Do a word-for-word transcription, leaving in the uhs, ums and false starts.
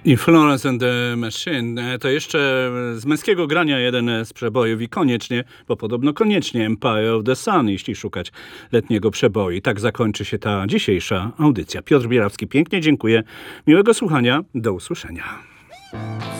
I Florence and the Machine to jeszcze z męskiego grania jeden z przebojów i koniecznie, bo podobno koniecznie Empire of the Sun, jeśli szukać letniego przeboju. I tak zakończy się ta dzisiejsza audycja. Piotr Bierawski, pięknie dziękuję. Miłego słuchania. Do usłyszenia.